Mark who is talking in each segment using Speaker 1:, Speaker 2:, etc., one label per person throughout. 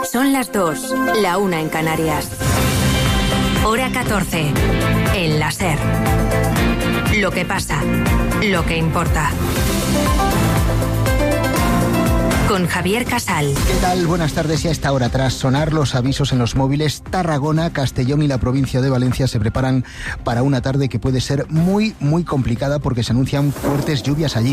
Speaker 1: Son las 2, la 1 en Canarias. Hora 14, en la SER. Lo que pasa, lo que importa. Con Javier Casal.
Speaker 2: ¿Qué tal? Buenas tardes. Y a esta hora, tras sonar los avisos en los móviles, Tarragona, Castellón y la provincia de Valencia se preparan para una tarde que puede ser muy complicada porque se anuncian fuertes lluvias allí.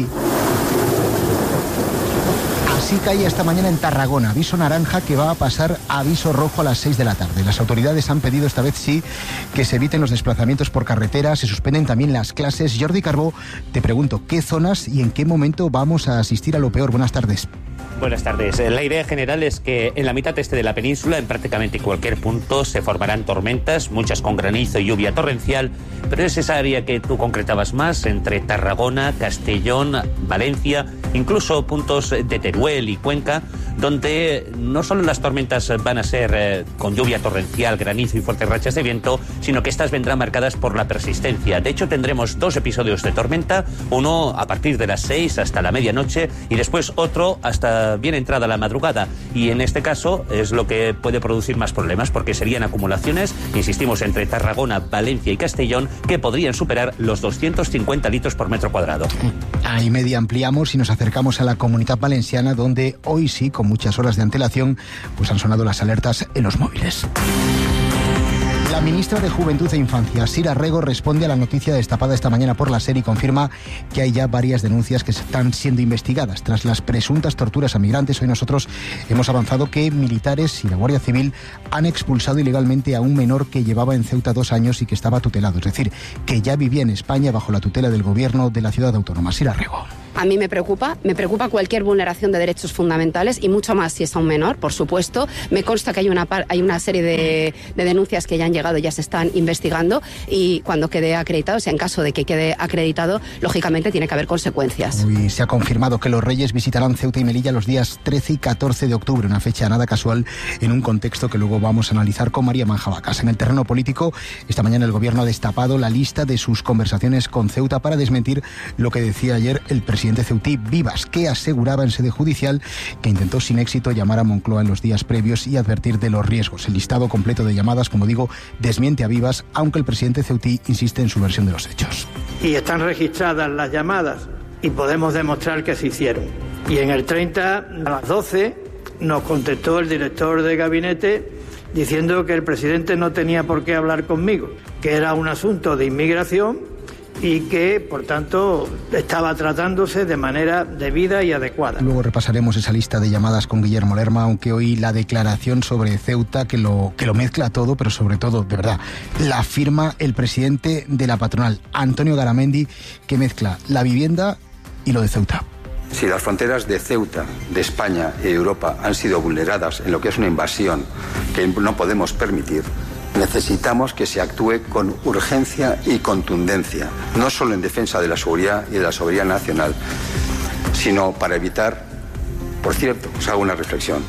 Speaker 2: Así cae esta mañana en Tarragona, aviso naranja que va a pasar a aviso rojo a las 6 de la tarde. Las autoridades han pedido esta vez sí que se eviten los desplazamientos por carretera, se suspenden también las clases. Jordi Carbó, te pregunto, ¿qué zonas y en qué momento vamos a asistir a lo peor? Buenas tardes.
Speaker 3: Buenas tardes. La idea general es que en la mitad este de la península, en prácticamente cualquier punto, se formarán tormentas, muchas con granizo y lluvia torrencial, pero es esa área que tú concretabas más, entre Tarragona, Castellón, Valencia, incluso puntos de Teruel y Cuenca, donde no solo las tormentas van a ser con lluvia torrencial, granizo y fuertes rachas de viento, sino que estas vendrán marcadas por la persistencia. De hecho, tendremos 2 episodios de tormenta, uno a partir de las 6 hasta la medianoche y después otro hasta bien entrada la madrugada, y en este caso es lo que puede producir más problemas porque serían acumulaciones, insistimos, entre Tarragona, Valencia y Castellón que podrían superar los 250 litros por metro cuadrado.
Speaker 2: Ahí media ampliamos y nos acercamos a la Comunitat Valenciana, donde hoy sí, con muchas horas de antelación, pues han sonado las alertas en los móviles. La ministra de Juventud e Infancia, Sira Rego, responde a la noticia destapada esta mañana por la SER y confirma que hay ya varias denuncias que están siendo investigadas. Tras las presuntas torturas a migrantes, hoy nosotros hemos avanzado que militares y la Guardia Civil han expulsado ilegalmente a un menor que llevaba en Ceuta 2 años y que estaba tutelado, es decir, que ya vivía en España bajo la tutela del gobierno de la ciudad autónoma. Sira Rego.
Speaker 4: A mí me preocupa cualquier vulneración de derechos fundamentales y mucho más si es a un menor, por supuesto. Me consta que hay una serie de denuncias que ya han llegado, ya se están investigando y cuando quede acreditado, o sea, en caso de que quede acreditado, lógicamente tiene que haber consecuencias.
Speaker 2: Hoy se ha confirmado que los Reyes visitarán Ceuta y Melilla los días 13 y 14 de octubre, una fecha nada casual en un contexto que luego vamos a analizar con María Manjabacas. En el terreno político, esta mañana el gobierno ha destapado la lista de sus conversaciones con Ceuta para desmentir lo que decía ayer el presidente ceutí Vivas, que aseguraba en sede judicial que intentó sin éxito llamar a Moncloa en los días previos y advertir de los riesgos. El listado completo de llamadas, como digo, desmiente a Vivas, aunque el presidente ceutí insiste en su versión de los hechos.
Speaker 5: Y están registradas las llamadas y podemos demostrar que se hicieron. Y en el 30 a las 12 nos contestó el director de gabinete diciendo que el presidente no tenía por qué hablar conmigo, que era un asunto de inmigración y que, por tanto, estaba tratándose de manera debida y adecuada.
Speaker 2: Luego repasaremos esa lista de llamadas con Guillermo Lerma, aunque hoy la declaración sobre Ceuta, que lo mezcla todo, pero sobre todo, de verdad, la firma el presidente de la patronal, Antonio Garamendi, que mezcla la vivienda y lo de Ceuta.
Speaker 6: Si las fronteras de Ceuta, de España y Europa han sido vulneradas en lo que es una invasión que no podemos permitir, necesitamos que se actúe con urgencia y contundencia, no solo en defensa de la seguridad y de la soberanía nacional, sino para evitar, por cierto, os hago una reflexión,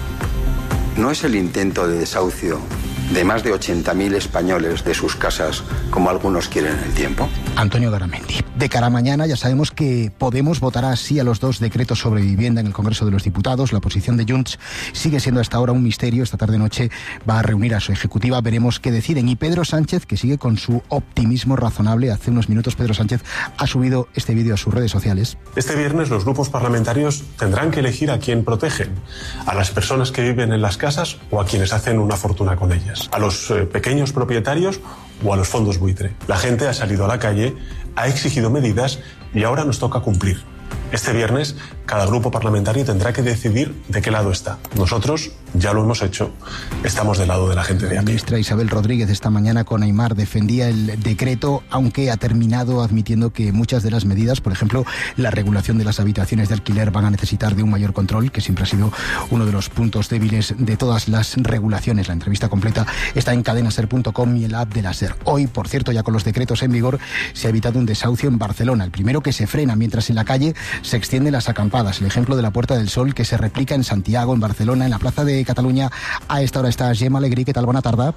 Speaker 6: no es el intento de desahucio de más de 80.000 españoles de sus casas, como algunos quieren en el tiempo.
Speaker 2: Antonio Garamendi. De cara a mañana ya sabemos que Podemos votará sí a los 2 decretos sobre vivienda en el Congreso de los Diputados. La posición de Junts sigue siendo hasta ahora un misterio. Esta tarde-noche va a reunir a su ejecutiva. Veremos qué deciden. Y Pedro Sánchez, que sigue con su optimismo razonable. Hace unos minutos Pedro Sánchez ha subido este vídeo a sus redes sociales.
Speaker 7: Este viernes los grupos parlamentarios tendrán que elegir a quién protegen. A las personas que viven en las casas o a quienes hacen una fortuna con ellas. A los pequeños propietarios o a los fondos buitre. La gente ha salido a la calle, ha exigido medidas y ahora nos toca cumplir. Este viernes, cada grupo parlamentario tendrá que decidir de qué lado está. Nosotros ya lo hemos hecho. Estamos del lado de la gente de a pie.
Speaker 2: La ministra Isabel Rodríguez esta mañana con Aimar defendía el decreto, aunque ha terminado admitiendo que muchas de las medidas, por ejemplo, la regulación de las habitaciones de alquiler, van a necesitar de un mayor control, que siempre ha sido uno de los puntos débiles de todas las regulaciones. La entrevista completa está en cadenaser.com y el app de la SER. Hoy, por cierto, ya con los decretos en vigor, se ha evitado un desahucio en Barcelona. El primero que se frena, mientras en la calle se extienden las acampadas. El ejemplo de la Puerta del Sol, que se replica en Santiago, en Barcelona, en la Plaza de Cataluña. A esta hora está Gemma Alegrí. ¿Qué tal? Bona tarda.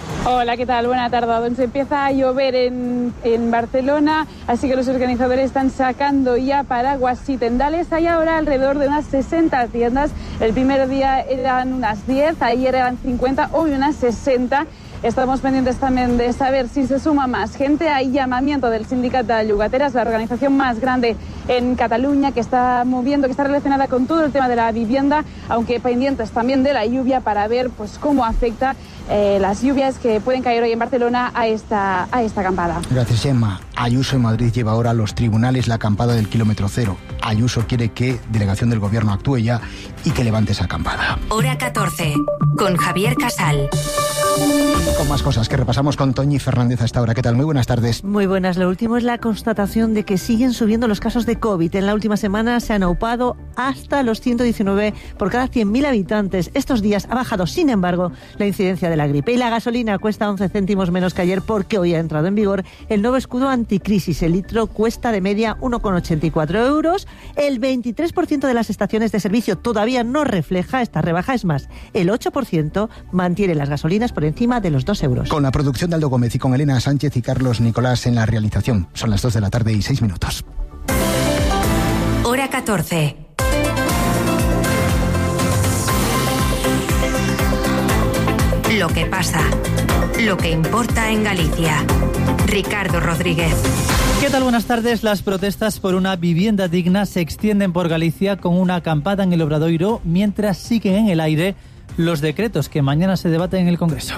Speaker 8: Hola, ¿qué tal? Buena tarde. Donde se empieza a llover en Barcelona, así que los organizadores están sacando ya paraguas y tendales. Hay ahora alrededor de unas 60 tiendas. El primer día eran unas 10, ayer eran 50, hoy unas 60. Estamos pendientes también de saber si se suma más gente. Hay llamamiento del Sindicat de Llogateres, la organización más grande en Cataluña, que está moviendo, que está relacionada con todo el tema de la vivienda, aunque pendientes también de la lluvia para ver pues cómo afecta las lluvias que pueden caer hoy en Barcelona a esta acampada.
Speaker 2: Gracias, Gemma. Ayuso en Madrid lleva ahora a los tribunales la acampada del kilómetro cero. Ayuso quiere que delegación del gobierno actúe ya y que levante esa acampada.
Speaker 1: Hora 14, con Javier Casal.
Speaker 2: Con más cosas que repasamos con Toñi Fernández a esta hora. ¿Qué tal? Muy buenas tardes.
Speaker 9: Muy buenas. Lo último es la constatación de que siguen subiendo los casos de COVID. En la última semana se han aupado hasta los 119 por cada 100.000 habitantes. Estos días ha bajado, sin embargo, la incidencia de la gripe. Y la gasolina cuesta 11 céntimos menos que ayer porque hoy ha entrado en vigor el nuevo escudo anticrisis. El litro cuesta de media 1,84 euros. El 23% de las estaciones de servicio todavía no refleja esta rebaja. Es más, el 8% mantiene las gasolinas por encima de los 2 euros.
Speaker 2: Con la producción de Aldo Gómez y con Elena Sánchez y Carlos Nicolás en la realización. Son las 2 de la tarde y 6 minutos.
Speaker 1: Hora 14. Lo que pasa, lo que importa en Galicia. Ricardo Rodríguez.
Speaker 10: ¿Qué tal? Buenas tardes. Las protestas por una vivienda digna se extienden por Galicia con una acampada en el Obradoiro, mientras siguen en el aire los decretos que mañana se debaten en el Congreso.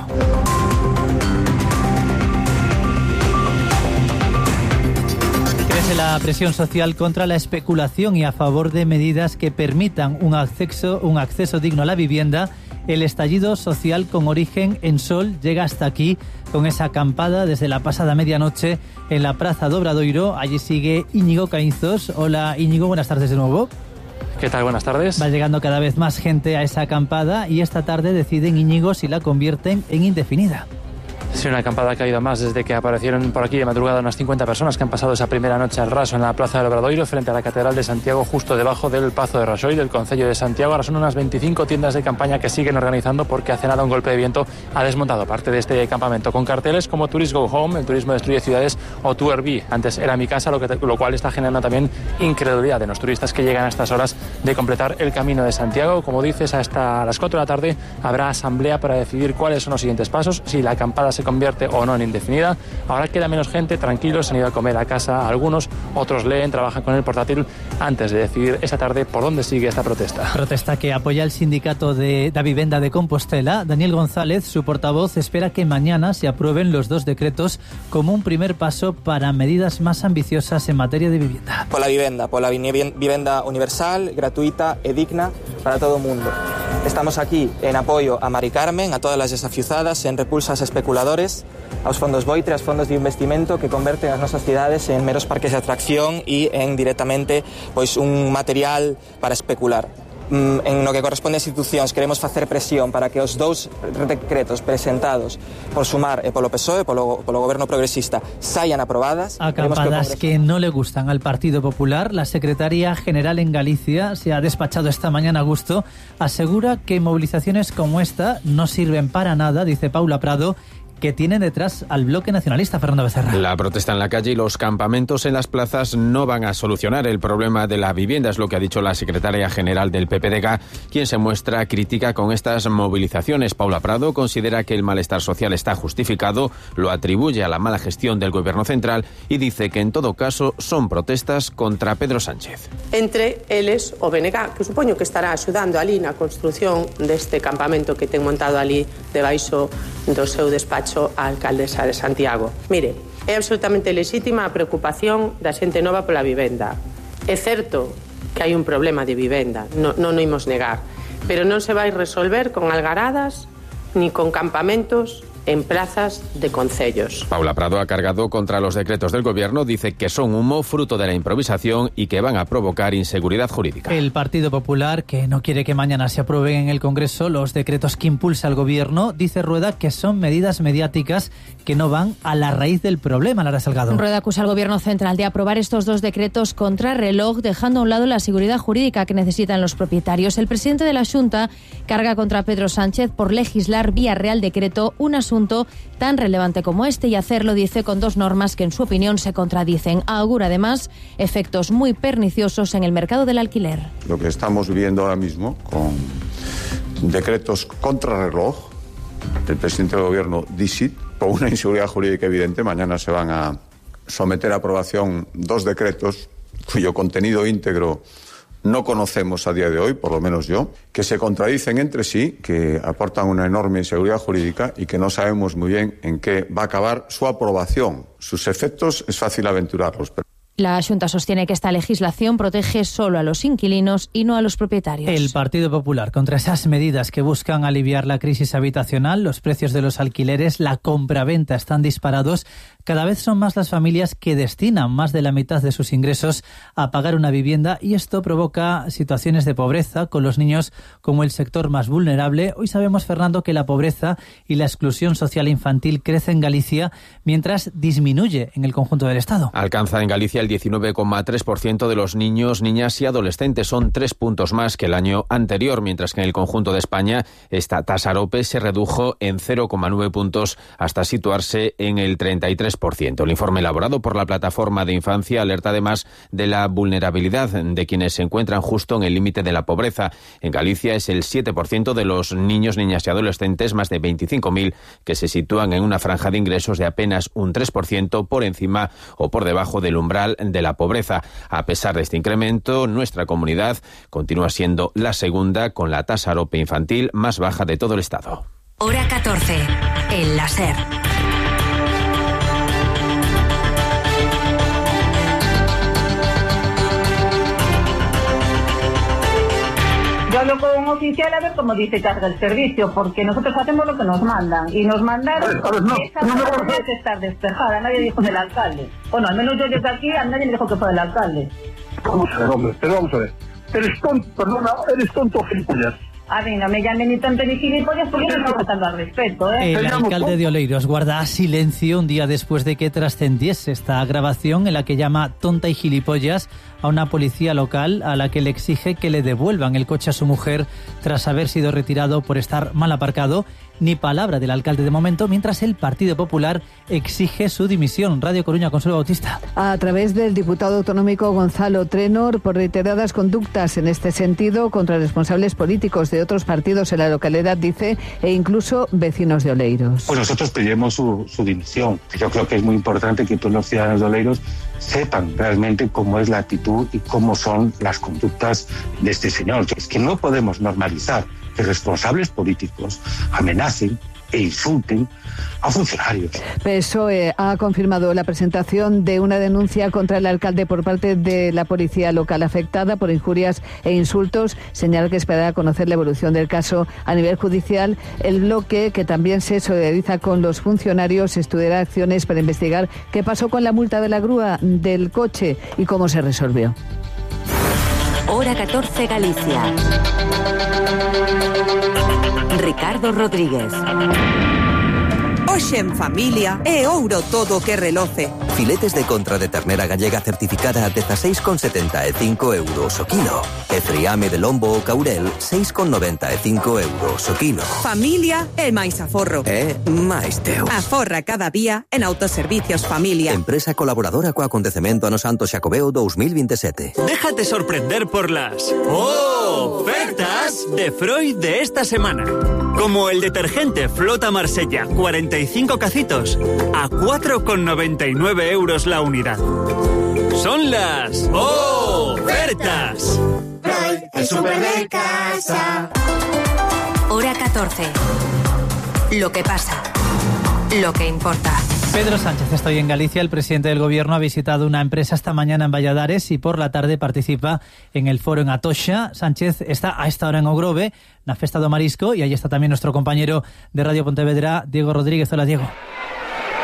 Speaker 10: Crece la presión social contra la especulación y a favor de medidas que permitan un acceso digno a la vivienda. El estallido social con origen en Sol llega hasta aquí con esa acampada desde la pasada medianoche en la Praza do Obradoiro. Allí sigue Íñigo Caínzos. Hola Íñigo, buenas tardes de nuevo.
Speaker 11: ¿Qué tal? Buenas tardes.
Speaker 10: Va llegando cada vez más gente a esa acampada y esta tarde deciden, Íñigo, si la convierten en indefinida.
Speaker 11: Sí, una acampada que ha habido más desde que aparecieron por aquí de madrugada unas 50 personas que han pasado esa primera noche al raso en la Plaza del Obradoiro frente a la Catedral de Santiago, justo debajo del Pazo de Raxoi del Concello de Santiago. Ahora son unas 25 tiendas de campaña que siguen organizando porque hace nada un golpe de viento ha desmontado parte de este campamento con carteles como Tourist Go Home, el turismo destruye ciudades, o Tu Airbnb, antes era mi casa, lo cual está generando también incredulidad de los turistas que llegan a estas horas de completar el camino de Santiago. Como dices, hasta las 4 de la tarde habrá asamblea para decidir cuáles son los siguientes pasos, si la acampada se convierte o no en indefinida. Ahora queda menos gente, tranquilos, han ido a comer a casa algunos, otros leen, trabajan con el portátil antes de decidir esta tarde por dónde sigue esta protesta.
Speaker 10: Protesta que apoya el sindicato de la Vivenda de Compostela. Daniel González, su portavoz, espera que mañana se aprueben los 2 decretos como un primer paso para medidas más ambiciosas en materia de vivienda.
Speaker 12: Por la vivienda universal, gratuita e digna para todo el mundo. Estamos aquí en apoio a Mari Carmen, a todas las desafiuzadas, en repulsas a especuladores, aos fondos boitre, aos fondos de investimento que converten as nosas cidades en meros parques de atracción e en directamente pois un material para especular. En lo que corresponde a institucións, queremos facer presión para que os 2 decretos presentados por Sumar e polo PSOE, polo Goberno Progresista, saian aprobadas.
Speaker 10: Acampadas que no le gustan al Partido Popular. La secretaria general en Galicia se ha despachado esta mañana a gusto. Asegura que movilizaciones como esta no sirven para nada, dice Paula Prado, que tienen detrás al bloque nacionalista. Fernando Becerra.
Speaker 13: La protesta en la calle y los campamentos en las plazas no van a solucionar el problema de la vivienda, es lo que ha dicho la secretaria general del PPDG, quien se muestra crítica con estas movilizaciones. Paula Prado considera que el malestar social está justificado, lo atribuye a la mala gestión del gobierno central y dice que en todo caso son protestas contra Pedro Sánchez.
Speaker 14: Entre eles o BNG, que supoño que estará axudando ali na construción deste campamento que ten montado ali debaixo do seu despacho a alcaldesa de Santiago. Mire, é absolutamente lexítima a preocupación da xente nova pola vivenda. É certo que hai un problema de vivenda, non o imos negar, pero non se vai resolver con algaradas ni con campamentos en plazas de concellos.
Speaker 13: Paula Prado ha cargado contra los decretos del gobierno, dice que son humo fruto de la improvisación y que van a provocar inseguridad jurídica.
Speaker 10: El Partido Popular, que no quiere que mañana se aprueben en el Congreso los decretos que impulsa el gobierno, dice Rueda que son medidas mediáticas que no van a la raíz del problema. Lara Salgado.
Speaker 15: Rueda acusa al gobierno central de aprobar estos 2 decretos contra reloj, dejando a un lado la seguridad jurídica que necesitan los propietarios. El presidente de la Xunta carga contra Pedro Sánchez por legislar vía Real Decreto un asunto tan relevante como este y hacerlo, dice, con dos normas que en su opinión se contradicen. Augura además efectos muy perniciosos en el mercado del alquiler.
Speaker 16: Lo que estamos viviendo ahora mismo con decretos contrarreloj del presidente del gobierno Dixit, por una inseguridad jurídica evidente, mañana se van a someter a aprobación dos decretos cuyo contenido íntegro no conocemos a día de hoy, por lo menos yo, que se contradicen entre sí, que aportan una enorme inseguridad jurídica y que no sabemos muy bien en qué va a acabar su aprobación. Sus efectos es fácil aventurarlos.
Speaker 15: La Xunta sostiene que esta legislación protege solo a los inquilinos y no a los propietarios.
Speaker 10: El Partido Popular, contra esas medidas que buscan aliviar la crisis habitacional, los precios de los alquileres, la compraventa están disparados. Cada vez son más las familias que destinan más de la mitad de sus ingresos a pagar una vivienda y esto provoca situaciones de pobreza con los niños como el sector más vulnerable. Hoy sabemos, Fernando, que la pobreza y la exclusión social infantil crece en Galicia mientras disminuye en el conjunto del Estado.
Speaker 13: Alcanza en Galicia el 19,3% de los niños, niñas y adolescentes. Son 3 puntos más que el año anterior, mientras que en el conjunto de España esta tasa AROPE se redujo en 0,9 puntos hasta situarse en el 33%. El informe elaborado por la Plataforma de Infancia alerta además de la vulnerabilidad de quienes se encuentran justo en el límite de la pobreza. En Galicia es el 7% de los niños, niñas y adolescentes, más de 25.000, que se sitúan en una franja de ingresos de apenas un 3% por encima o por debajo del umbral de la pobreza. A pesar de este incremento, nuestra comunidad continúa siendo la segunda con la tasa AROPE infantil más baja de todo el Estado.
Speaker 1: Hora 14, en la SER.
Speaker 17: Yo hablo con un oficial a ver cómo dice que haga el servicio, porque nosotros hacemos lo que nos mandan. Y nos mandaron que esa zona tiene que estar despejada. Nadie dijo del alcalde. Bueno, al menos yo desde aquí, a nadie me dijo que fue del alcalde.
Speaker 18: Vamos a ver, hombre, pero vamos a ver. Eres tonto, gilipollas.
Speaker 17: A mí no me llamen ni tonto ni gilipollas porque yo no estoy faltando al respeto, ¿eh?
Speaker 10: El alcalde de Oleiros guarda silencio un día después de que trascendiese esta grabación en la que llama tonta y gilipollas a una policía local a la que le exige que le devuelvan el coche a su mujer tras haber sido retirado por estar mal aparcado. Ni palabra del alcalde de momento, mientras el Partido Popular exige su dimisión. Radio Coruña, Consuelo Bautista.
Speaker 19: A través del diputado autonómico Gonzalo Trenor, por reiteradas conductas en este sentido contra responsables políticos de otros partidos en la localidad, dice, e incluso vecinos de Oleiros.
Speaker 20: Pues nosotros pedimos su dimisión. Yo creo que es muy importante que todos los ciudadanos de Oleiros sepan realmente cómo es la actitud y cómo son las conductas de este señor. Es que no podemos normalizar que responsables políticos amenacen e insulten a funcionarios.
Speaker 19: PSOE ha confirmado la presentación de una denuncia contra el alcalde por parte de la policía local afectada por injurias e insultos. Señala que esperará conocer la evolución del caso a nivel judicial. El bloque, que también se solidariza con los funcionarios, estudiará acciones para investigar qué pasó con la multa de la grúa del coche y cómo se resolvió.
Speaker 1: Hora 14, Galicia. Ricardo Rodríguez.
Speaker 21: Hoxe en familia é ouro todo que reloce.
Speaker 22: Filetes de contra de ternera gallega certificada a 16,75 euros o kilo. E friame de lombo ou caurel 6,95 euros o kilo.
Speaker 21: Familia é máis aforro.
Speaker 22: É máis teu.
Speaker 21: Aforra cada día en Autoservicios Familia.
Speaker 22: Empresa colaboradora co acontecemento Ano Santo Xacobeo 2027.
Speaker 23: Déjate sorprender por las ofertas de Freud de esta semana. Como el detergente Flota Marsella 45 cacitos a 4,99 euros la unidad. Son las ofertas.
Speaker 1: Freud, el súper de casa. Hora 14. Lo que pasa. Lo que importa.
Speaker 10: Pedro Sánchez está hoy en Galicia. El presidente del Gobierno ha visitado una empresa esta mañana en Valladares y por la tarde participa en el foro en Atocha. Sánchez está a esta hora en Ogrove, na Festa do Marisco, y ahí está también nuestro compañero de Radio Pontevedra, Diego Rodríguez. Hola, Diego.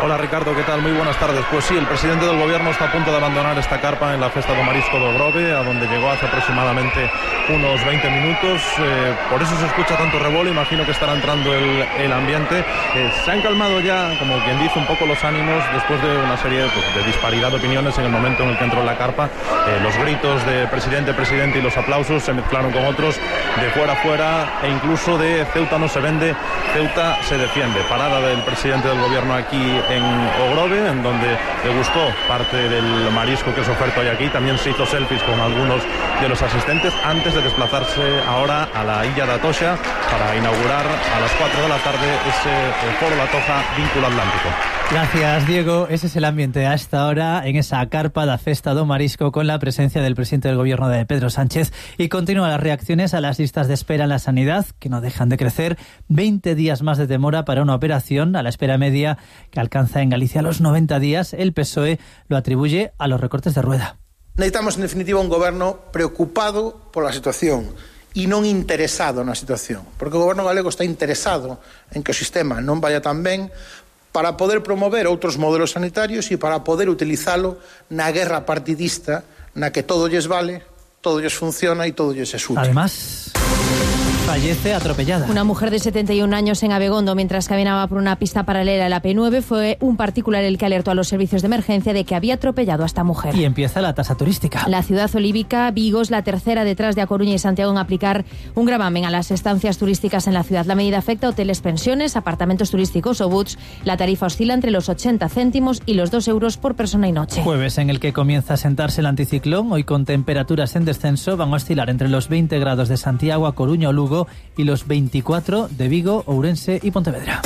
Speaker 3: Hola Ricardo, ¿qué tal? Muy buenas tardes. Pues sí, el presidente del gobierno está a punto de abandonar esta carpa en la Festa do Marisco do Grove, a donde llegó hace aproximadamente unos 20 minutos. Por eso se escucha tanto revuelo, imagino que estará entrando el ambiente. Se han calmado ya, como quien dice, un poco los ánimos después de una serie de disparidad de opiniones en el momento en el que entró en la carpa. Los gritos de presidente, presidente y los aplausos se mezclaron con otros de fuera a fuera, e incluso de Ceuta no se vende, Ceuta se defiende. Parada del presidente del gobierno aquí en O Grove, en donde degustó parte del marisco que se oferta hoy aquí. También se hizo selfies con algunos de los asistentes antes de desplazarse ahora a la Illa da Toxa para inaugurar a las 4 de la tarde ese Foro La Toja Vínculo Atlántico.
Speaker 10: Gracias, Diego. Ese es el ambiente a esta hora en esa carpa da Festa do Marisco, con la presencia del presidente del gobierno de Pedro Sánchez. Y continúan las reacciones a las listas de espera en la sanidad, que no dejan de crecer. 20 días más de demora para una operación, a la espera media que alcanza en Galicia los 90 días. El PSOE lo atribuye a los recortes de Rueda.
Speaker 4: Necesitamos, en definitiva, un goberno preocupado por la situación e non interesado na situación, porque o goberno galego está interesado en que o sistema non vaya tan ben, para poder promover outros modelos sanitarios e para poder utilizalo na guerra partidista na que todo lles vale, todo lles funciona e todo lles é útil.
Speaker 10: Además, fallece atropellada.
Speaker 15: Una mujer de 71 años en Abegondo, mientras caminaba por una pista paralela a la P9, fue un particular el que alertó a los servicios de emergencia de que había atropellado a esta mujer.
Speaker 10: Y empieza la tasa turística.
Speaker 15: La ciudad olívica, Vigo, es la tercera detrás de A Coruña y Santiago en aplicar un gravamen a las estancias turísticas en la ciudad. La medida afecta a hoteles, pensiones, apartamentos turísticos o boots. La tarifa oscila entre los 80 céntimos y los 2 euros por persona y noche.
Speaker 10: Jueves en el que comienza a sentarse el anticiclón, hoy con temperaturas en descenso, van a oscilar entre los 20 grados de Santiago, A Coruña o Lugo y los 24 de Vigo, Ourense y Pontevedra.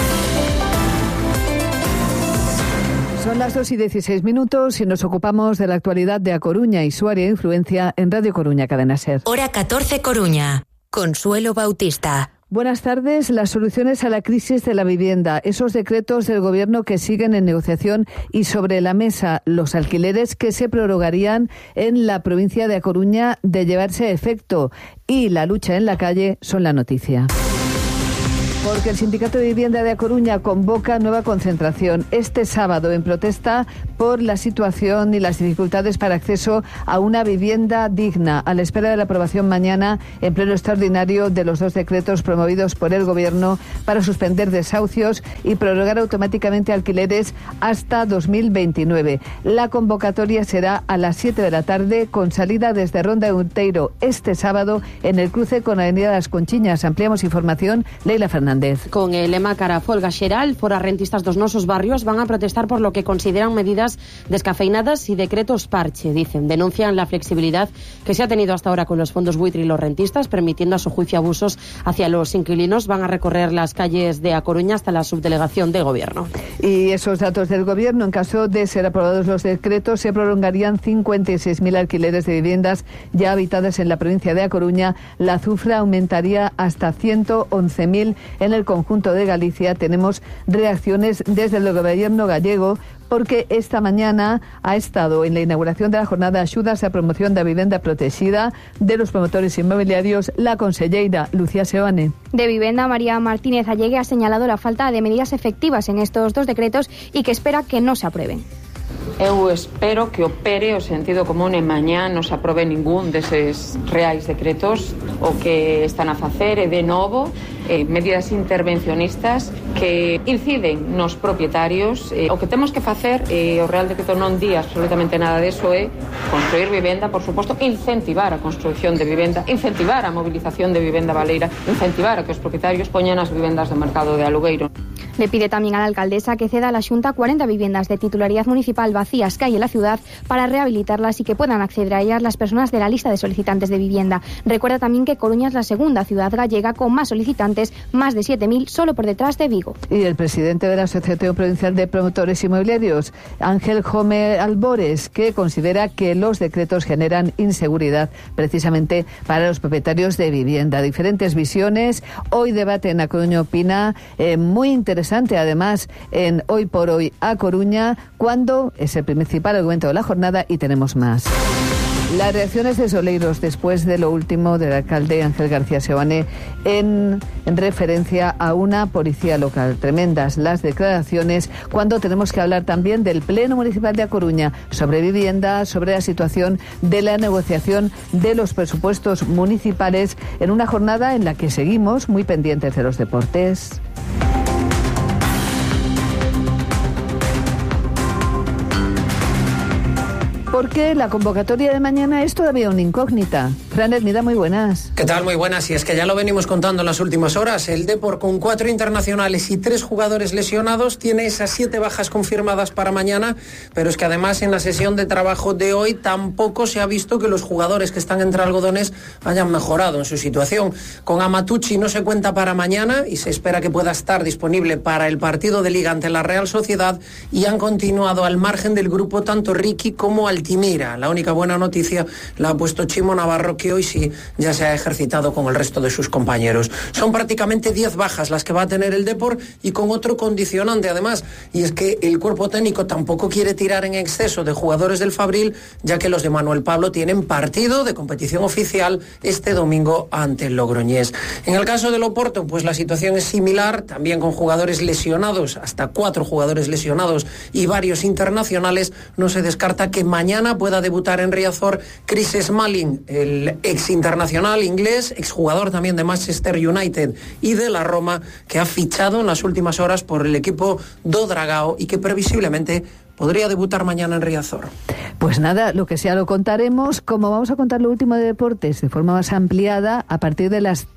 Speaker 19: Son las 2:16 y nos ocupamos de la actualidad de A Coruña y su área de influencia en Radio Coruña, Cadena SER.
Speaker 1: Hora 14 Coruña. Consuelo Bautista.
Speaker 19: Buenas tardes. Las soluciones a la crisis de la vivienda, esos decretos del Gobierno que siguen en negociación y sobre la mesa los alquileres que se prorrogarían en la provincia de A Coruña de llevarse a efecto, y la lucha en la calle son la noticia. Porque el Sindicato de Vivienda de A Coruña convoca nueva concentración este sábado en protesta por la situación y las dificultades para acceso a una vivienda digna, a la espera de la aprobación mañana en pleno extraordinario de los 2 decretos promovidos por el Gobierno para suspender desahucios y prorrogar automáticamente alquileres hasta 2029. La convocatoria será a las 7 de la tarde con salida desde Ronda de Outeiro este sábado en el cruce con Avenida Las Conchiñas. Ampliamos información, Leila Fernández.
Speaker 5: Con el lema cara folga xeral, forarrentistas dos nosos barrios van a protestar por lo que consideran medidas descafeinadas y decretos parche, dicen. Denuncian la flexibilidad que se ha tenido hasta ahora con los fondos buitre y los rentistas, permitiendo a su juicio abusos hacia los inquilinos. Van a recorrer las calles de A Coruña hasta la subdelegación del Gobierno.
Speaker 19: Y esos datos del Gobierno, en caso de ser aprobados los decretos, se prolongarían 56.000 alquileres de viviendas ya habitadas en la provincia de A Coruña. La cifra aumentaría hasta 111.000 en el conjunto de Galicia. Tenemos reacciones desde el Gobierno gallego, porque esta mañana ha estado en la inauguración de la jornada Axudas a Promoción da Vivenda Protexida de los promotores inmobiliarios la conselleira Lucía Seoane.
Speaker 24: De Vivenda, María Martínez Allegue ha señalado la falta de medidas efectivas en estos 2 decretos y que espera que no se aprueben.
Speaker 25: Eu espero que opere o sentido común e mañá non se aprobe ningún deses reais decretos. O que están a facer é de novo medidas intervencionistas que inciden nos propietarios. O que temos que facer, o Real Decreto non di absolutamente nada deso, é construir vivenda, por suposto, incentivar a construcción de vivenda, incentivar a movilización de vivenda baleira, incentivar a que os propietarios poñan as vivendas do mercado de alugueiro.
Speaker 24: Le pide también a la alcaldesa que ceda a la Xunta 40 viviendas de titularidad municipal vacías que hay en la ciudad para rehabilitarlas y que puedan acceder a ellas las personas de la lista de solicitantes de vivienda. Recuerda también que Coruña es la segunda ciudad gallega con más solicitantes, más de 7.000, solo por detrás de Vigo.
Speaker 19: Y el presidente de la Asociación Provincial de Promotores Inmobiliarios, Ángel Jome Albores, que considera que los decretos generan inseguridad precisamente para los propietarios de vivienda. Diferentes visiones. Hoy debate en A Coruña Opina, muy interesante además en Hoy por Hoy A Coruña, cuando es el principal argumento de la jornada, y tenemos más. Las reacciones de Soleiros después de lo último del alcalde Ángel García Seoane en referencia a una policía local. Tremendas las declaraciones cuando tenemos que hablar también del Pleno Municipal de A Coruña sobre vivienda, sobre la situación de la negociación de los presupuestos municipales en una jornada en la que seguimos muy pendientes de los deportes. Porque la convocatoria de mañana es todavía una incógnita. Fran Hermida, muy buenas.
Speaker 2: ¿Qué tal? Muy buenas. Y es que ya lo venimos contando en las últimas horas. El Depor, con 4 internacionales y 3 jugadores lesionados, tiene esas 7 bajas confirmadas para mañana. Pero es que además en la sesión de trabajo de hoy tampoco se ha visto que los jugadores que están entre algodones hayan mejorado en su situación. Con Amatucci no se cuenta para mañana y se espera que pueda estar disponible para el partido de Liga ante la Real Sociedad, y han continuado al margen del grupo tanto Ricky como Altimira. La única buena noticia la ha puesto Chimo Navarro, que hoy sí ya se ha ejercitado con el resto de sus compañeros. Son prácticamente 10 bajas las que va a tener el Depor, y con otro condicionante además, y es que el cuerpo técnico tampoco quiere tirar en exceso de jugadores del Fabril, ya que los de Manuel Pablo tienen partido de competición oficial este domingo ante el Logroñés. En el caso del Oporto, pues la situación es similar, también con jugadores lesionados, hasta 4 jugadores lesionados y varios internacionales. No se descarta que mañana pueda debutar en Riazor Chris Smalling, el ex internacional inglés, exjugador también de Manchester United y de la Roma, que ha fichado en las últimas horas por el equipo do Dragao y que previsiblemente podría debutar mañana en Riazor.
Speaker 19: Pues nada, lo que sea lo contaremos, como vamos a contar lo último de deportes de forma más ampliada a partir de las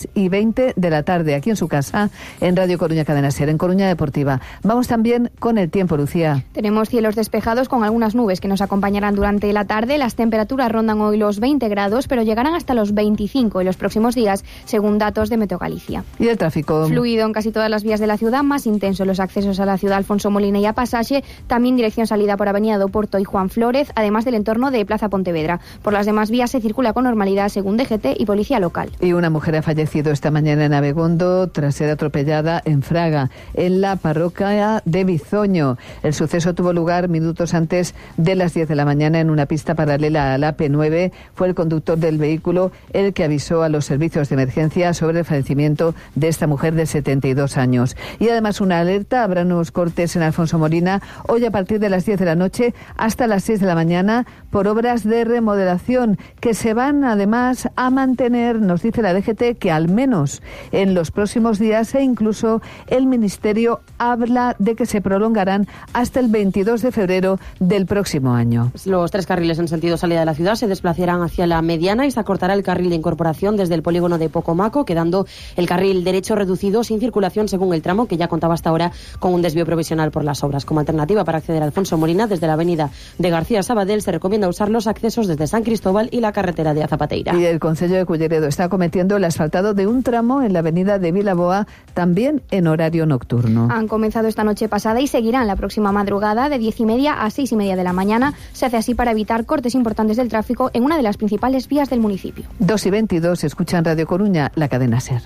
Speaker 19: 3:20 de la tarde, aquí en su casa, en Radio Coruña Cadena Ser, en Coruña Deportiva. Vamos también con el tiempo, Lucía.
Speaker 24: Tenemos cielos despejados con algunas nubes que nos acompañarán durante la tarde. Las temperaturas rondan hoy los 20 grados, pero llegarán hasta los 25 en los próximos días, según datos de Meteo Galicia.
Speaker 19: ¿Y el tráfico?
Speaker 24: Fluido en casi todas las vías de la ciudad, más intenso en los accesos a la ciudad Alfonso Molina y a Pasaxe, también dirección salida por Avenida do Porto y Juan Flórez, además del entorno de Plaza Pontevedra. Por las demás vías se circula con normalidad, según DGT y Policía Local.
Speaker 19: Y una mujer ha fallecido esta mañana en Abegondo tras ser atropellada en Fraga, en la parroquia de Bizoño. El suceso tuvo lugar minutos antes de las 10 de la mañana en una pista paralela a la P9. Fue el conductor del vehículo el que avisó a los servicios de emergencia sobre el fallecimiento de esta mujer de 72 años. Y además una alerta: habrá nuevos cortes en Alfonso Molina hoy a partir de las 10 de la noche hasta las 6 de la mañana por obras de remodelación que se van además a mantener, nos dice la DGT, que al menos en los próximos días, e incluso el Ministerio habla de que se prolongarán hasta el 22 de febrero del próximo año.
Speaker 5: Los 3 carriles en sentido salida de la ciudad se desplazarán hacia la mediana y se acortará el carril de incorporación desde el polígono de Pocomaco, quedando el carril derecho reducido sin circulación según el tramo, que ya contaba hasta ahora con un desvío provisional por las obras. Como alternativa para acceder a Alfonso Molina desde la avenida de García Sabadell, se recomienda usar los accesos desde San Cristóbal y la carretera de Azapateira.
Speaker 19: Y el Concello de Culleredo está acometiendo el asfaltado de un tramo en la avenida de Vilaboa, también en horario nocturno.
Speaker 24: Han comenzado esta noche pasada y seguirán la próxima madrugada de 10:30 a 6:30 de la mañana. Se hace así para evitar cortes importantes del tráfico en una de las principales vías del municipio.
Speaker 19: 2:22, escuchan Radio Coruña, la cadena SER.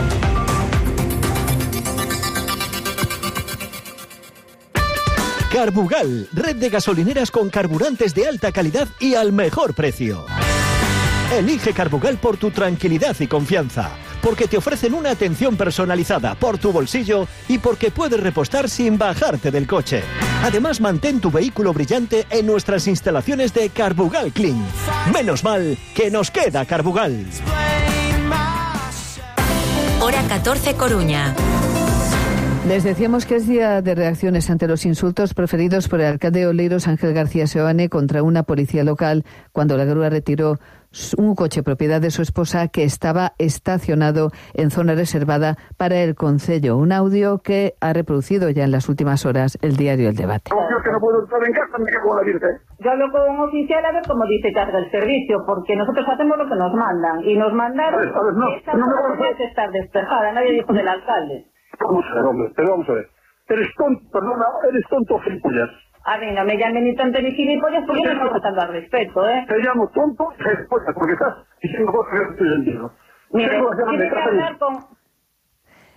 Speaker 6: Carbugal, red de gasolineras con carburantes de alta calidad y al mejor precio. Elige Carbugal por tu tranquilidad y confianza, porque te ofrecen una atención personalizada por tu bolsillo y porque puedes repostar sin bajarte del coche. Además, mantén tu vehículo brillante en nuestras instalaciones de Carbugal Clean. Menos mal que nos queda Carbugal.
Speaker 1: Hora 14, Coruña.
Speaker 19: Les decíamos que es día de reacciones ante los insultos proferidos por el alcalde de Oleiros, Ángel García Seoane, contra una policía local cuando la grúa retiró un coche propiedad de su esposa que estaba estacionado en zona reservada para el concello. Un audio que ha reproducido ya en las últimas horas el diario El Debate.
Speaker 18: Yo que no puedo estar en casa, me quedo con la Virgen.
Speaker 17: Yo hablo con un oficial a ver cómo dice carga el servicio, porque nosotros hacemos lo que nos mandan. Y nos mandaron esta zona tiene que estar despejada, nadie dijo del alcalde.
Speaker 18: Vamos a ver, hombre, pero vamos a ver. Eres tonto, perdona, eres tonto, gilipollas.
Speaker 17: A mí no me llamen ni tonto ni gilipollas porque no me estoy faltando al respeto, ¿eh?
Speaker 18: Te llamo tonto y gilipollas porque estás diciendo cosas que no estoy entendiendo.
Speaker 17: Mire, tiene que hablar con...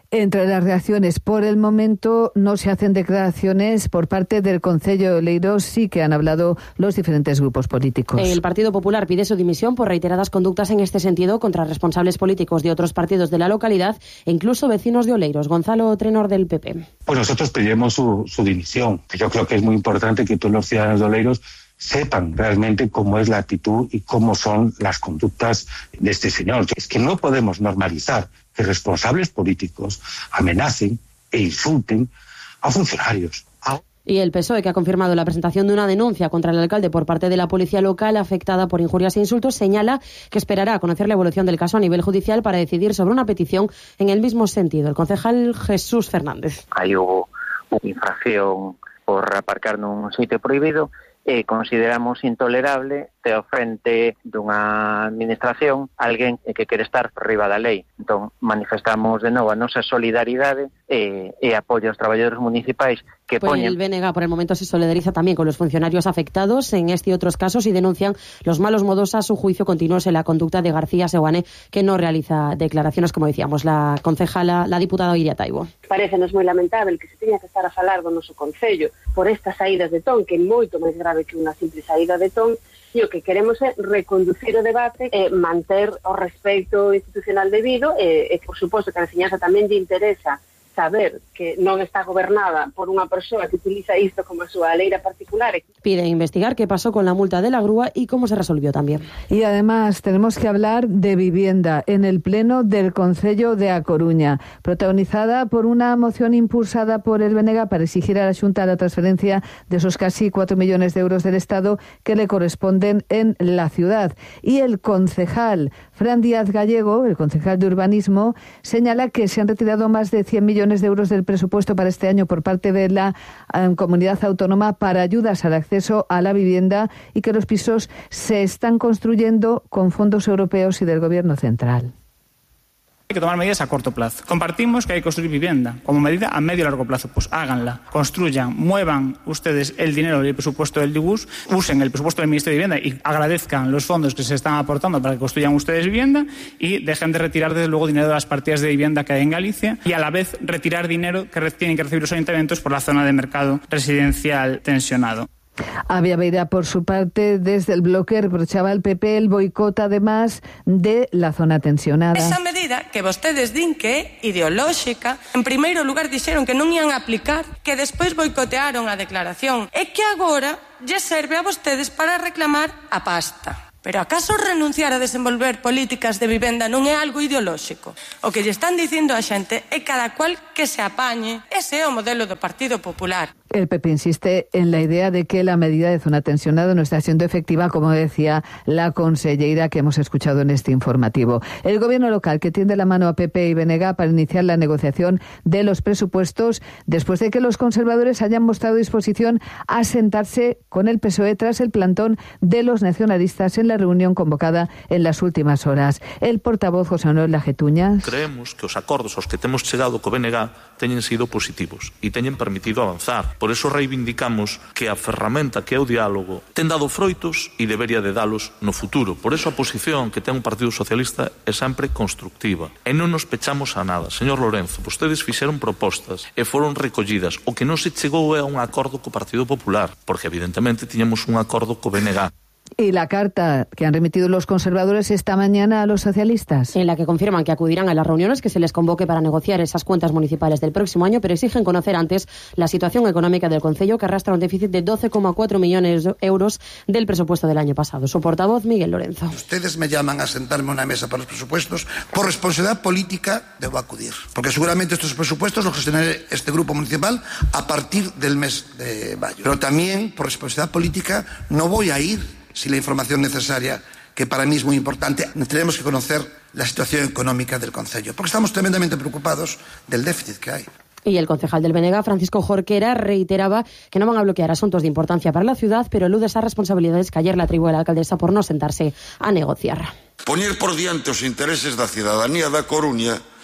Speaker 19: Entre las reacciones, por el momento no se hacen declaraciones por parte del Concello de Oleiros, sí que han hablado los diferentes grupos políticos.
Speaker 5: El Partido Popular pide su dimisión por reiteradas conductas en este sentido contra responsables políticos de otros partidos de la localidad e incluso vecinos de Oleiros. Gonzalo Trenor, del PP.
Speaker 20: Pues nosotros pedimos su dimisión. Yo creo que es muy importante que todos los ciudadanos de Oleiros sepan realmente cómo es la actitud y cómo son las conductas de este señor. Es que no podemos normalizar que responsables políticos amenacen e insulten a funcionarios.
Speaker 5: Y el PSOE, que ha confirmado la presentación de una denuncia contra el alcalde por parte de la policía local afectada por injurias e insultos, señala que esperará a conocer la evolución del caso a nivel judicial para decidir sobre una petición en el mismo sentido. El concejal Jesús Fernández.
Speaker 7: Hai unha infracción por aparcar nun sitio prohibido e consideramos intolerable ter frente dunha administración alguén que quere estar por riba da lei. Entón, manifestamos de novo a nosa solidaridade e apoio aos traballadores municipais que poñen...
Speaker 5: El BNG por el momento se solidariza también con los funcionarios afectados en este y otros casos y denuncian los malos modos a su juicio continuos en la conducta de García Seoane, que no realiza declaraciones, como decíamos, la concejala, la diputada Iria Taibo.
Speaker 8: Parécenos moi lamentable que se teña que estar a falar do noso concello por estas saídas de ton, que é moito máis grave que unha simple saída de ton, e o que queremos é reconducir o debate e manter o respeito institucional debido e por suposto que a veciñanza tamén lle interesa saber que non está gobernada por unha persoa que utiliza isto como a súa leira particular.
Speaker 5: Pide investigar qué pasó con la multa de la grúa y cómo se resolvió también.
Speaker 19: Y además tenemos que hablar de vivienda en el pleno del Concello de A Coruña, protagonizada por una moción impulsada por el BNG para exigir a la Xunta la transferencia de esos casi 4 millones de euros del Estado que le corresponden en la ciudad. Y el concejal Fran Díaz Gallego, el concejal de Urbanismo, señala que se han retirado más de 100 millones de euros del presupuesto para este año por parte de la comunidad autónoma para ayudas al acceso a la vivienda y que los pisos se están construyendo con fondos europeos y del Gobierno central.
Speaker 9: Hay que tomar medidas a corto plazo. Compartimos que hay que construir vivienda. Como medida a medio y largo plazo, pues háganla, construyan, muevan ustedes el dinero del presupuesto del DIBUS, usen el presupuesto del Ministerio de Vivienda y agradezcan los fondos que se están aportando para que construyan ustedes vivienda y dejen de retirar desde luego dinero de las partidas de vivienda que hay en Galicia y a la vez retirar dinero que tienen que recibir los ayuntamientos por la zona de mercado residencial tensionado.
Speaker 19: Avia Beira, por su parte, desde el bloque reprochaba al PP el boicot, además de la zona tensionada.
Speaker 11: Esa medida que vostedes din que é ideolóxica, en primeiro lugar dixeron que non ian aplicar, que despois boicotearon a declaración, e que agora lle serve a vostedes para reclamar a pasta. Pero acaso renunciar a desenvolver políticas de vivenda non é algo ideolóxico? O que lle están dicindo a xente é cada cual que se apañe. Ese é o modelo do Partido Popular.
Speaker 19: El PP insiste en la idea de que la medida de zona tensionada no está siendo efectiva, como decía la consellera que hemos escuchado en este informativo. El gobierno local, que tiende la mano a PP y BNG para iniciar la negociación de los presupuestos, después de que los conservadores hayan mostrado disposición a sentarse con el PSOE tras el plantón de los nacionalistas en la reunión convocada en las últimas horas. El portavoz José Manuel Lajetuñas.
Speaker 12: Creemos que os acordos aos que temos chegado co BNG teñen sido positivos e teñen permitido avanzar. Por eso reivindicamos que a ferramenta que é o diálogo ten dado froitos e debería de dalos no futuro. Por eso a posición que ten un Partido Socialista é sempre constructiva. E non nos pechamos a nada. Señor Lorenzo, vostedes fixeron propostas e foron recollidas. O que non se chegou é a un acordo co Partido Popular, porque evidentemente tiñamos un acordo co BNG.
Speaker 19: Y la carta que han remitido los conservadores esta mañana a los socialistas.
Speaker 5: En la que confirman que acudirán a las reuniones que se les convoque para negociar esas cuentas municipales del próximo año, pero exigen conocer antes la situación económica del concello, que arrastra un déficit de 12,4 millones de euros del presupuesto del año pasado. Su portavoz, Miguel Lorenzo.
Speaker 26: Ustedes me llaman a sentarme a una mesa para los presupuestos, por responsabilidad política debo acudir. Porque seguramente estos presupuestos los gestionaré este grupo municipal a partir del mes de mayo. Pero también, por responsabilidad política, no voy a ir si la información necesaria, que para mí es muy importante, tenemos que conocer la situación económica del concello, porque estamos tremendamente preocupados del déficit que hay.
Speaker 5: Y el concejal del BNG, Francisco Jorquera, reiteraba que no van a bloquear asuntos de importancia para la ciudad, pero elude esas responsabilidades que ayer le atribuyó a la alcaldesa por no sentarse a negociar.
Speaker 27: Poñer por diante os intereses da cidadanía da Coruña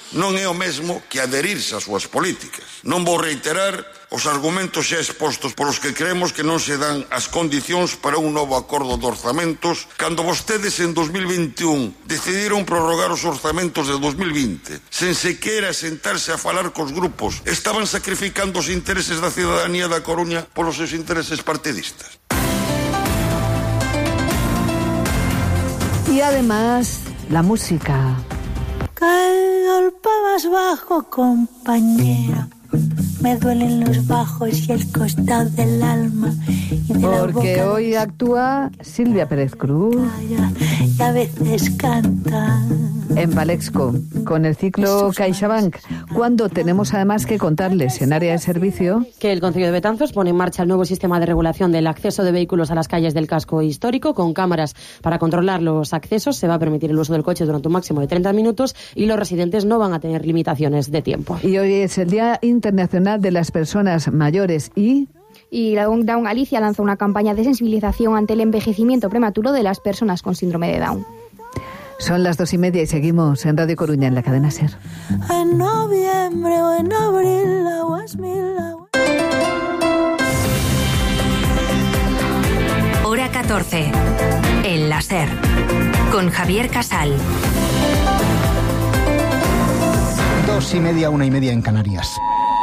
Speaker 13: non é o mesmo que adherirse ás súas políticas. Non vou reiterar os argumentos xa expostos polos que creemos que non se dan as condicións para un novo acordo de orzamentos cando vostedes en 2021 decidiron prorrogar os orzamentos de 2020 sen sequera sentarse a falar cos grupos. Estaban sacrificando os intereses da cidadanía da Coruña polos seus intereses partidistas.
Speaker 19: Y además, la música.
Speaker 14: Cae el golpe más bajo, compañera. Me duelen los bajos y el costado del alma. Y de
Speaker 19: porque
Speaker 14: la boca
Speaker 19: hoy actúa Silvia Pérez Cruz.
Speaker 14: y a veces canta.
Speaker 19: En Valexco, con el ciclo CaixaBank, cuando tenemos además que contarles en área de servicio
Speaker 5: que el Concello de Betanzos pone en marcha el nuevo sistema de regulación del acceso de vehículos a las calles del casco histórico, con cámaras para controlar los accesos. Se va a permitir el uso del coche durante un máximo de 30 minutos y los residentes no van a tener limitaciones de tiempo.
Speaker 19: Y hoy es el Día Internacional de las Personas Mayores y
Speaker 24: la Down Galicia lanza una campaña de sensibilización ante el envejecimiento prematuro de las personas con síndrome de Down.
Speaker 19: Son las 2:30 y seguimos en Radio Coruña, en la cadena SER.
Speaker 14: En noviembre o en abril, aguas mil aguas.
Speaker 1: Hora 14. En la SER. Con Javier Casal.
Speaker 16: 2:30, 1:30 en Canarias.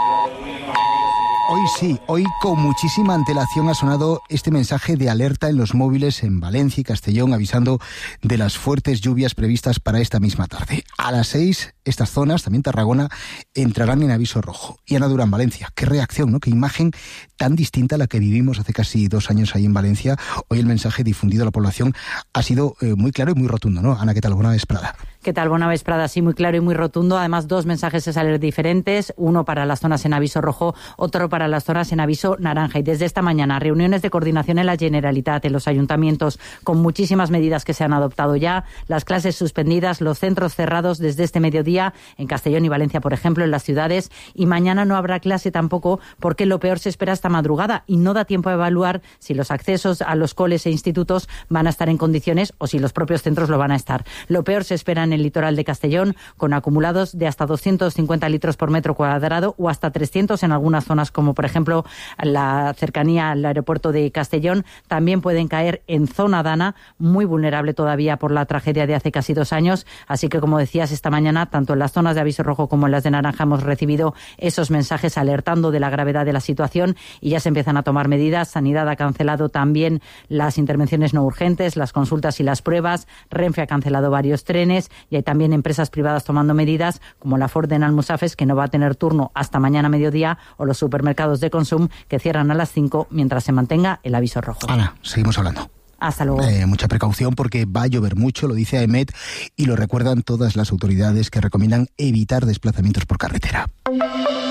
Speaker 16: Hoy sí, hoy con muchísima antelación ha sonado este mensaje de alerta en los móviles en Valencia y Castellón, avisando de las fuertes lluvias previstas para esta misma tarde. A las 6, estas zonas, también Tarragona, entrarán en aviso rojo. Y Ana Durán, Valencia, qué reacción, ¿no? Qué imagen tan distinta a la que vivimos hace casi 2 años ahí en Valencia. Hoy el mensaje difundido a la población ha sido muy claro y muy rotundo, ¿no? Ana, ¿qué tal? Bona vesprada.
Speaker 21: ¿Qué tal? Bona vesprada, sí, muy claro y muy rotundo. Además, 2 mensajes de alerta diferentes, uno para las zonas en aviso rojo, otro para las zonas en aviso naranja. Y desde esta mañana, reuniones de coordinación en la Generalitat, en los ayuntamientos, con muchísimas medidas que se han adoptado ya, las clases suspendidas, los centros cerrados desde este mediodía, en Castellón y Valencia, por ejemplo, en las ciudades, y mañana no habrá clase tampoco, porque lo peor se espera esta madrugada y no da tiempo a evaluar si los accesos a los coles e institutos van a estar en condiciones o si los propios centros lo van a estar. Lo peor se espera en el litoral de Castellón, con acumulados de hasta 250 litros por metro cuadrado o hasta 300 en algunas zonas, como por ejemplo la cercanía al aeropuerto de Castellón. También pueden caer en zona Dana, muy vulnerable todavía por la tragedia de hace casi 2 años. Así que, como decías, esta mañana, tanto en las zonas de aviso rojo como en las de naranja, hemos recibido esos mensajes alertando de la gravedad de la situación y ya se empiezan a tomar medidas. Sanidad ha cancelado también las intervenciones no urgentes, las consultas y las pruebas. Renfe ha cancelado varios trenes y hay también empresas privadas tomando medidas, como la Ford en Almusafes, que no va a tener turno hasta mañana mediodía, o los supermercados de Consum, que cierran a las 5 mientras se mantenga el aviso rojo.
Speaker 16: Ana, seguimos hablando.
Speaker 21: Hasta luego.
Speaker 16: Mucha precaución porque va a llover mucho, lo dice AEMET y lo recuerdan todas las autoridades, que recomiendan evitar desplazamientos por carretera.